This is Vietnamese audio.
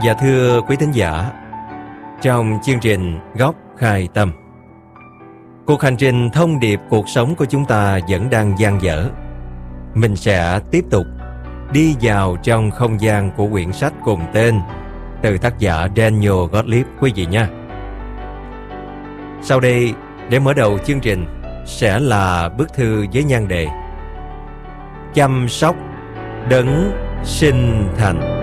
Dạ thưa quý thính giả, trong chương trình Góc Khai Tâm, cuộc hành trình thông điệp cuộc sống của chúng ta vẫn đang dang dở. Mình sẽ tiếp tục đi vào trong không gian của quyển sách cùng tên từ tác giả Daniel Gottlieb quý vị nha. Sau đây, để mở đầu chương trình sẽ là bức thư với nhan đề Chăm sóc đấng sinh thành.